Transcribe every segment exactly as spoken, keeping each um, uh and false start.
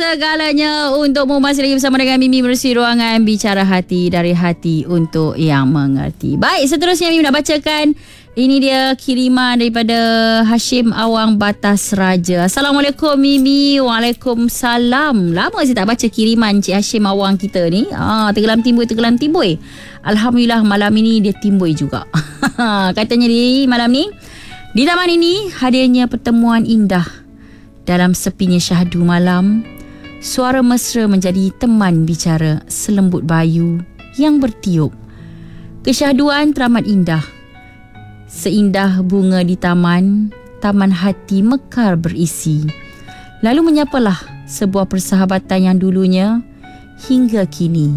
segalanya untukmu. Masih lagi bersama dengan Mimi Bersih Ruangan Bicara Hati, dari hati untuk yang mengerti. Baik, seterusnya Mimi nak bacakan. Ini dia kiriman daripada Hashim Awang Batas Raja. Assalamualaikum Mimi. Waalaikumsalam. Lama saya tak baca kiriman Cik Hashim Awang kita ni. Ah, tenggelam timbul, tenggelam timbul. Alhamdulillah malam ini dia timbul juga. Katanya di malam ni, di taman ini hadirnya pertemuan indah. Dalam sepinya syahdu malam, suara mesra menjadi teman bicara selembut bayu yang bertiup. Kesyahduan teramat indah. Seindah bunga di taman, taman hati mekar berisi. Lalu menyapalah sebuah persahabatan yang dulunya hingga kini.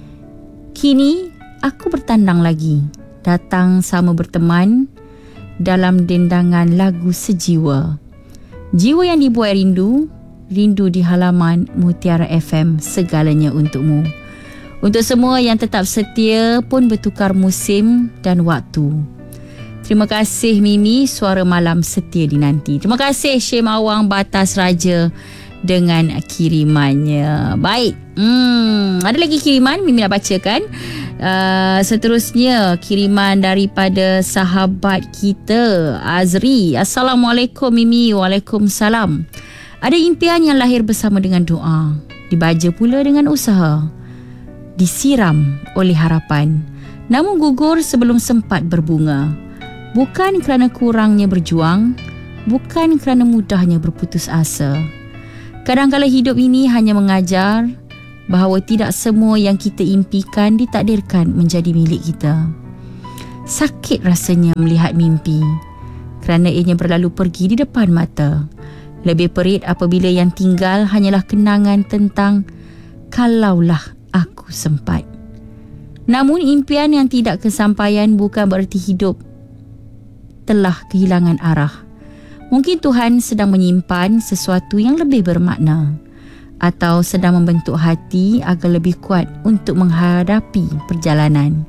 Kini aku bertandang lagi, datang sama berteman dalam dendangan lagu sejiwa. Jiwa yang dibuai rindu, rindu di halaman Mutiara F M, segalanya untukmu. Untuk semua yang tetap setia pun bertukar musim dan waktu. Terima kasih Mimi, suara malam setia dinanti. Terima kasih Syem Awang Batas Raja dengan kirimannya. Baik, hmm, ada lagi kiriman Mimi nak bacakan. Uh, seterusnya kiriman daripada sahabat kita Azri. Assalamualaikum Mimi. Waalaikumsalam. Ada impian yang lahir bersama dengan doa, dibaja pula dengan usaha, disiram oleh harapan, namun gugur sebelum sempat berbunga. Bukan kerana kurangnya berjuang, bukan kerana mudahnya berputus asa. Kadang-kala hidup ini hanya mengajar bahawa tidak semua yang kita impikan ditakdirkan menjadi milik kita. Sakit rasanya melihat mimpi kerana ianya berlalu pergi di depan mata. Lebih perit apabila yang tinggal hanyalah kenangan tentang kalaulah aku sempat. Namun impian yang tidak kesampaian bukan bererti hidup telah kehilangan arah. Mungkin Tuhan sedang menyimpan sesuatu yang lebih bermakna, atau sedang membentuk hati agar lebih kuat untuk menghadapi perjalanan.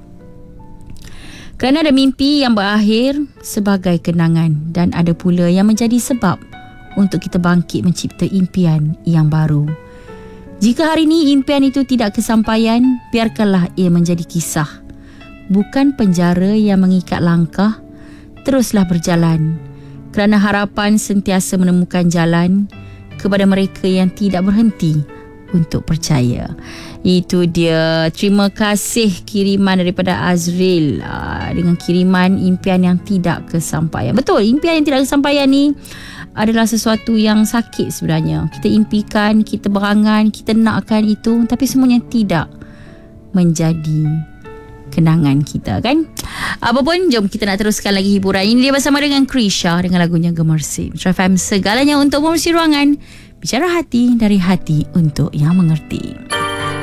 Kerana ada mimpi yang berakhir sebagai kenangan, dan ada pula yang menjadi sebab untuk kita bangkit mencipta impian yang baru. Jika hari ini impian itu tidak kesampaian, biarkanlah ia menjadi kisah, bukan penjara yang mengikat langkah. Teruslah berjalan, kerana harapan sentiasa menemukan jalan kepada mereka yang tidak berhenti untuk percaya. Itu dia. Terima kasih kiriman daripada Azril aa, dengan kiriman impian yang tidak kesampaian. Betul, impian yang tidak kesampaian ni adalah sesuatu yang sakit sebenarnya. Kita impikan, kita berangan, kita nakkan itu, tapi semuanya tidak menjadi kenangan kita, kan? Apapun, jom kita nak teruskan lagi hiburan. Ini dia bersama dengan Krisha dengan lagunya Gemersi. F M, segalanya untuk Bersih Ruangan Bicara Hati, dari hati untuk yang mengerti.